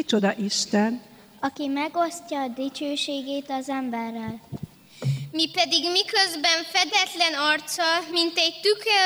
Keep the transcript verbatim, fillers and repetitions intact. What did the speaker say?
Kicsoda Isten? Aki megosztja a dicsőségét az emberrel. Mi pedig miközben fedetlen arccal, mint egy tükör